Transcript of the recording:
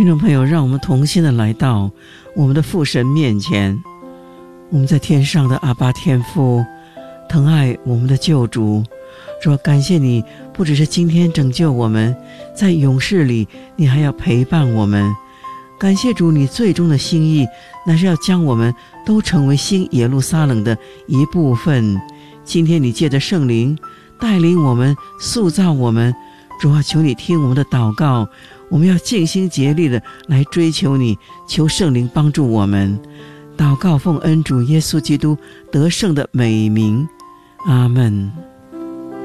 听众朋友，让我们同心的来到我们的父神面前。我们在天上的阿爸天父，疼爱我们的救主，主，感谢你不只是今天拯救我们，在永世里你还要陪伴我们。感谢主，你最终的心意乃是要将我们都成为新耶路撒冷的一部分。今天你借着圣灵带领我们，塑造我们。主啊，求你听我们的祷告，我们要尽心竭力的来追求你，求圣灵帮助我们。祷告奉恩主耶稣基督得胜的美名，阿们。